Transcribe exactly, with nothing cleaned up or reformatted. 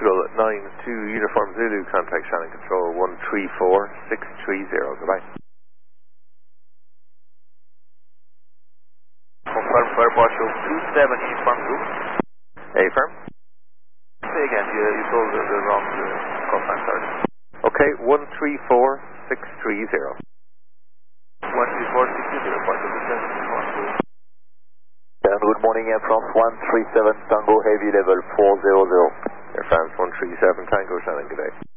Eagle nine two Uniform Zulu, contact Shannon Control one three four six three zero. Goodbye. Confirm for partial two seven Uniform Zulu. Affirm. Say again, you, you told the, the wrong uh, call sign, sorry. Okay, one three four six three zero. one three four six three zero, partial two seven Uniform Zulu. Good morning, Air France one three seven Tango Heavy level four zero zero. Air France one three seven Tango, Shannon, good day.